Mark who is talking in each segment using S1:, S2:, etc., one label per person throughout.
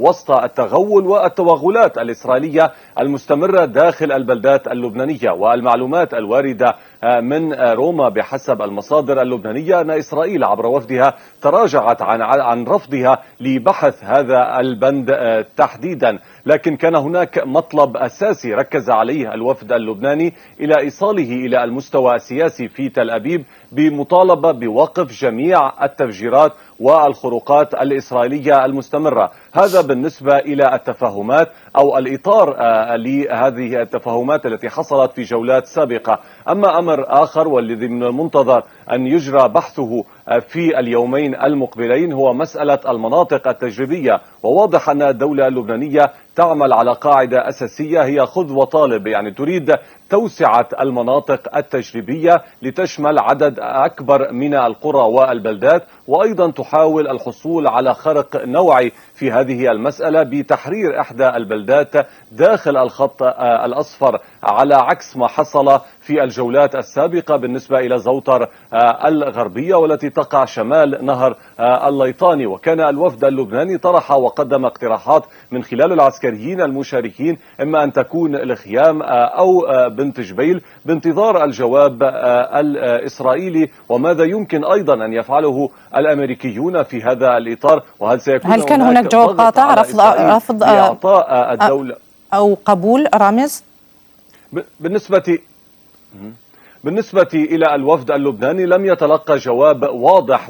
S1: وسط التغول والتوغلات الإسرائيلية المستمرة داخل البلدات اللبنانية. والمعلومات الواردة من روما بحسب المصادر اللبنانية أن إسرائيل عبر وفدها تراجعت عن رفضها لبحث هذا البند تحديدا، لكن كان هناك مطلب أساسي ركز عليه الوفد اللبناني إلى إيصاله إلى المستوى السياسي في تل أبيب بمطالبة بوقف جميع التفجيرات والخروقات الإسرائيلية المستمرة. هذا بالنسبة إلى التفاهمات أو الإطار لهذه التفاهمات التي حصلت في جولات سابقة. أما أمر آخر والذي من المنتظر أن يجرى بحثه في اليومين المقبلين هو مسألة المناطق التجريبية. وواضح أن الدولة اللبنانية تعمل على قاعدة أساسية هي خذ وطالب، يعني تريد توسعة المناطق التجريبية لتشمل عدد أكبر من القرى والبلدات، وأيضا تحاول الحصول على خرق نوعي في هذه المسألة بتحرير إحدى البلدات داخل الخط الأصفر، على عكس ما حصل في الجولات السابقة بالنسبة إلى زوطر الغربية والتي تقع شمال نهر الليطاني. وكان الوفد اللبناني طرح وقدم اقتراحات من خلال العسكريين المشاركين، إما أن تكون الخيام أو بنت جبيل، بانتظار الجواب الإسرائيلي وماذا يمكن أيضا أن يفعله الأمريكيون في هذا الإطار. وهل سيكون
S2: هل كان هناك جواب قاطع رفض
S1: إعطاء الدولة
S2: أو قبول رامز؟
S1: بالنسبة إلى الوفد اللبناني لم يتلقى جواب واضح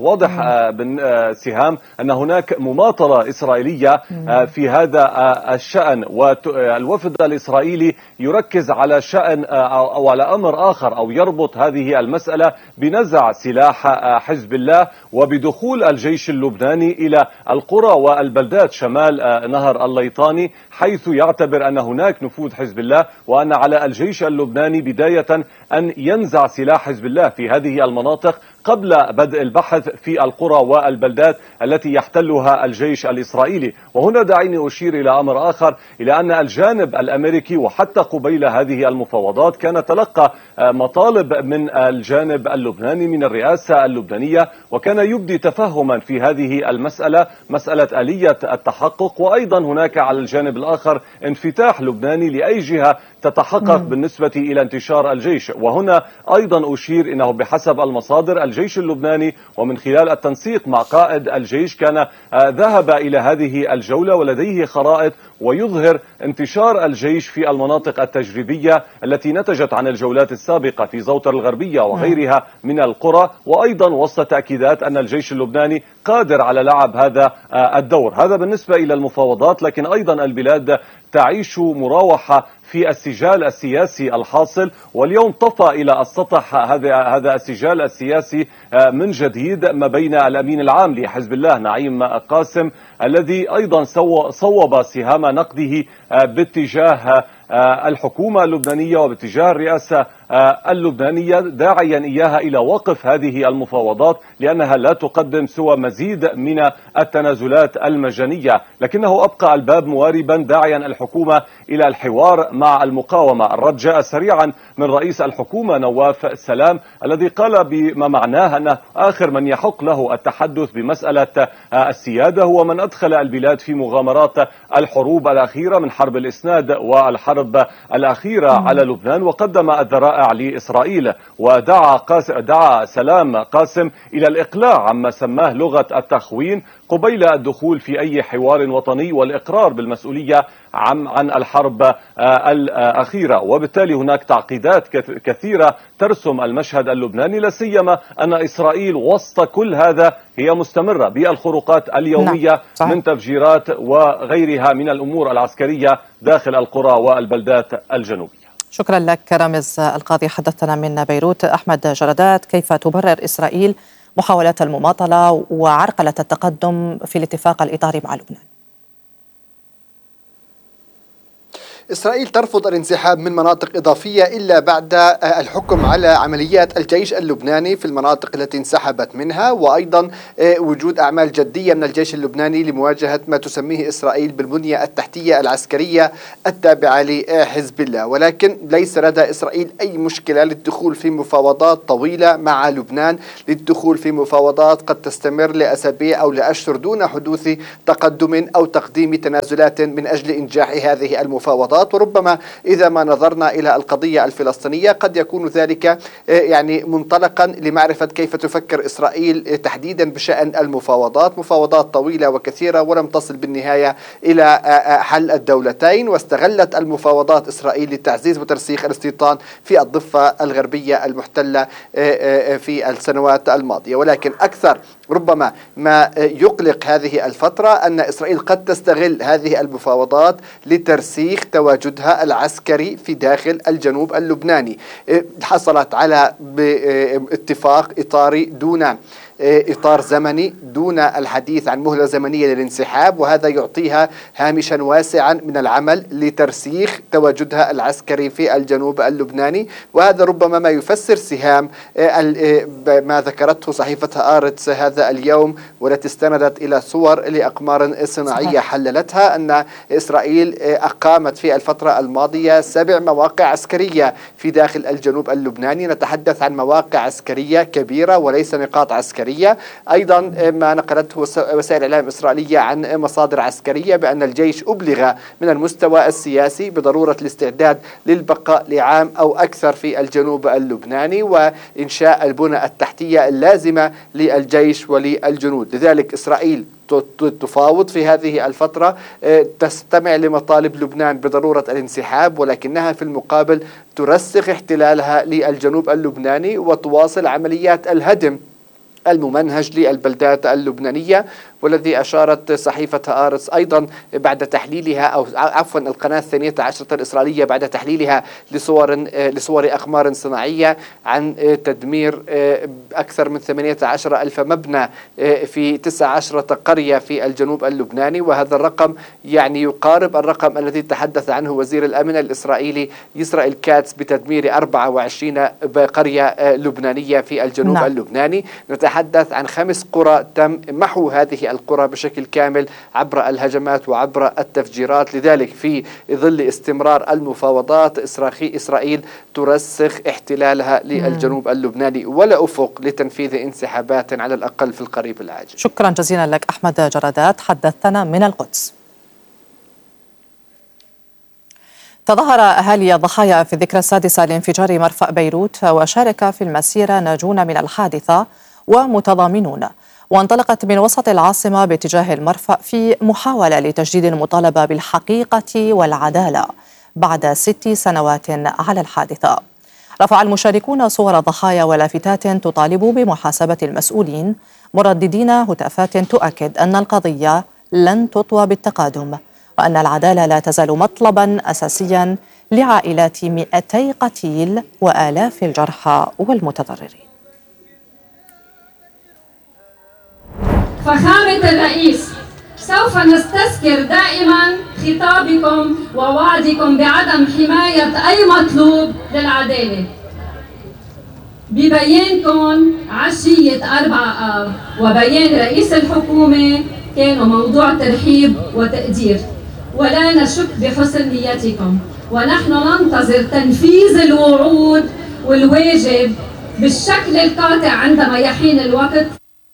S1: سهام أن هناك مماطلة إسرائيلية في هذا الشأن. والوفد الإسرائيلي يركز على شأن أو على أمر آخر، أو يربط هذه المسألة بنزع سلاح حزب الله وبدخول الجيش اللبناني إلى القرى والبلدات شمال نهر الليطاني، حيث يعتبر أن هناك نفوذ حزب الله وأن على الجيش اللبناني بداية أن ينزع سلاح حزب الله في هذه المناطق قبل بدء البحث في القرى والبلدات التي يحتلها الجيش الإسرائيلي. وهنا دعيني أشير إلى أمر آخر، إلى أن الجانب الأمريكي وحتى قبيل هذه المفاوضات كان تلقى مطالب من الجانب اللبناني من الرئاسة اللبنانية، وكان يبدي تفهما في هذه المسألة، مسألة آلية التحقق. وأيضا هناك على الجانب الآخر انفتاح لبناني لأي جهة تتحقق بالنسبة إلى انتشار الجيش. وهنا أيضا أشير إنه بحسب المصادر الجيش اللبناني ومن خلال التنسيق مع قائد الجيش كان ذهب إلى هذه الجولة ولديه خرائط ويظهر انتشار الجيش في المناطق التجريبية التي نتجت عن الجولات السابقة في زوطر الغربية وغيرها من القرى، وأيضا وسط تأكيدات أن الجيش اللبناني قادر على لعب هذا الدور. هذا بالنسبة إلى المفاوضات، لكن أيضا البلاد تعيش مراوحة في السجال السياسي الحاصل، واليوم طفى إلى السطح هذا السجال السياسي من جديد ما بين الأمين العام لحزب الله نعيم قاسم، الذي أيضا صوب سهام نقده باتجاه الحكومة اللبنانية وباتجاه الرئاسة اللبنانية، داعيا إياها إلى وقف هذه المفاوضات لأنها لا تقدم سوى مزيد من التنازلات المجانية. لكنه أبقى الباب مواربا داعيا الحكومة إلى الحوار مع المقاومة. الرد جاء سريعا من رئيس الحكومة نواف سلام الذي قال بما معناه أن آخر من يحق له التحدث بمسألة السيادة هو من أدخل البلاد في مغامرات الحروب الأخيرة من حرب الإسناد والحرب الأخيرة على لبنان، وقدم الذرائع لإسرائيل. ودعا سلام قاسم إلى الإقلاع عما سماه لغة التخوين قبيل الدخول في أي حوار وطني والإقرار بالمسؤولية عن الحرب الأخيرة. وبالتالي هناك تعقيدات كثيرة ترسم المشهد اللبناني، لا سيما أن إسرائيل وسط كل هذا هي مستمرة بالخروقات اليومية من تفجيرات وغيرها من الأمور العسكرية داخل القرى والبلدات الجنوبية.
S2: شكرا لك رامز القاضي، حدثنا من بيروت. أحمد جردات، كيف تبرر إسرائيل محاولات المماطلة وعرقلة التقدم في الاتفاق الإطاري مع لبنان؟
S3: إسرائيل ترفض الانسحاب من مناطق إضافية إلا بعد الحكم على عمليات الجيش اللبناني في المناطق التي انسحبت منها، وأيضا وجود أعمال جدية من الجيش اللبناني لمواجهة ما تسميه إسرائيل بالبنية التحتية العسكرية التابعة لحزب الله. ولكن ليس لدى إسرائيل أي مشكلة للدخول في مفاوضات طويلة مع لبنان، للدخول في مفاوضات قد تستمر لأسابيع أو لأشهر دون حدوث تقدم أو تقديم تنازلات من أجل إنجاح هذه المفاوضات. وربما إذا ما نظرنا إلى القضية الفلسطينية قد يكون ذلك يعني منطلقا لمعرفة كيف تفكر إسرائيل تحديدا بشأن المفاوضات. مفاوضات طويلة وكثيرة ولم تصل بالنهاية إلى حل الدولتين، واستغلت المفاوضات إسرائيل لتعزيز وترسيخ الاستيطان في الضفة الغربية المحتلة في السنوات الماضية. ولكن أكثر ربما ما يقلق هذه الفترة أن إسرائيل قد تستغل هذه المفاوضات لترسيخ تواجدها العسكري في داخل الجنوب اللبناني. حصلت على اتفاق إطاري دون إطار زمني، دون الحديث عن مهلة زمنية للانسحاب، وهذا يعطيها هامشا واسعا من العمل لترسيخ تواجدها العسكري في الجنوب اللبناني. وهذا ربما ما يفسر سهام ما ذكرته صحيفة هآرتس هذا اليوم، والتي استندت إلى صور لأقمار صناعية حللتها أن إسرائيل أقامت في الفترة الماضية 7 مواقع عسكرية في داخل الجنوب اللبناني. نتحدث عن مواقع عسكرية كبيرة وليس نقاط عسكرية. أيضا ما نقلته وسائل الإعلام الإسرائيلية عن مصادر عسكرية بأن الجيش أبلغ من المستوى السياسي بضرورة الاستعداد للبقاء لعام أو أكثر في الجنوب اللبناني وإنشاء البنى التحتية اللازمة للجيش وللجنود. لذلك إسرائيل تفاوض في هذه الفترة، تستمع لمطالب لبنان بضرورة الانسحاب، ولكنها في المقابل ترسخ احتلالها للجنوب اللبناني وتواصل عمليات الهدم الممنهج للبلدات اللبنانية. والذي أشارت صحيفة هآرتس أيضا بعد تحليلها أو عفوا القناة 12 الإسرائيلية بعد تحليلها لصور أقمار صناعية عن تدمير أكثر من 18,000 مبنى في 19 قرية في الجنوب اللبناني. وهذا الرقم يعني يقارب الرقم الذي تحدث عنه وزير الأمن الإسرائيلي إسرائيل كاتس بتدمير 24 قرية لبنانية في الجنوب اللبناني. نتحدث عن 5 قرى تم محو هذه القرى بشكل كامل عبر الهجمات وعبر التفجيرات. لذلك في ظل استمرار المفاوضات إسرائيل ترسخ احتلالها للجنوب اللبناني ولا أفق لتنفيذ انسحابات على الأقل في القريب العاجل.
S2: شكرا جزيلا لك أحمد جرادات، حدثتنا من القدس. تظاهر أهالي الضحايا في الذكرى السادسة لانفجار مرفأ بيروت، وشارك في المسيرة ناجون من الحادثة ومتضامنون، وانطلقت من وسط العاصمة باتجاه المرفأ في محاولة لتجديد المطالبة بالحقيقة والعدالة بعد 6 سنوات على الحادثة. رفع المشاركون صور الضحايا ولافتات تطالب بمحاسبة المسؤولين، مرددين هتافات تؤكد أن القضية لن تطوى بالتقادم، وأن العدالة لا تزال مطلبا أساسيا لعائلات 200 قتيل وآلاف الجرحى والمتضررين.
S4: فخامة الرئيس، سوف نستذكر دائما خطابكم ووعدكم بعدم حماية أي مطلوب للعدالة. ببيانكم عشية 4 آب وبيان رئيس الحكومة كانوا موضوع ترحيب وتقدير، ولا نشك بحسن نيتكم، ونحن ننتظر تنفيذ الوعود والواجب بالشكل القاطع عندما يحين الوقت.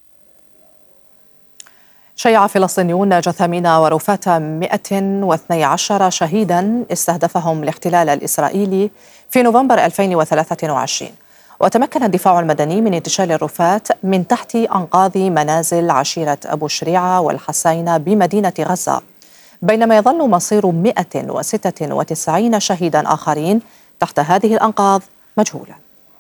S2: شيع فلسطينيون جثامين ورفات 112 شهيدا استهدفهم الاحتلال الإسرائيلي في نوفمبر 2023، وتمكن الدفاع المدني من انتشال الرفات من تحت أنقاض منازل عشيرة أبو شريعة والحساينة بمدينة غزة، بينما يظل مصير 196 شهيدا آخرين تحت هذه الأنقاض مجهولا.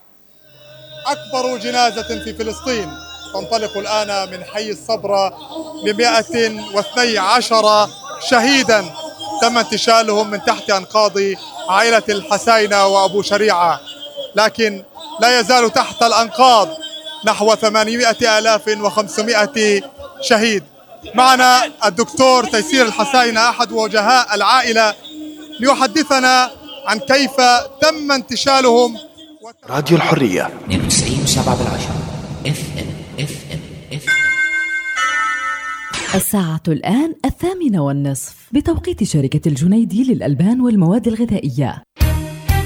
S5: أكبر جنازة في فلسطين تنطلق الآن من حي الصبرة ب 112 شهيدا تم انتشالهم من تحت أنقاض عائلة الحساينة وأبو شريعة، لكن لا يزال تحت الأنقاض نحو 800,500 شهيد. معنا الدكتور تيسير الحساينة أحد وجهاء العائلة. ليحدثنا عن كيف تم انتشالهم.
S3: راديو الحرية
S6: 92.7 FM.
S7: الساعة الآن 8:30 بتوقيت شركة الجنيدي للألبان والمواد الغذائية.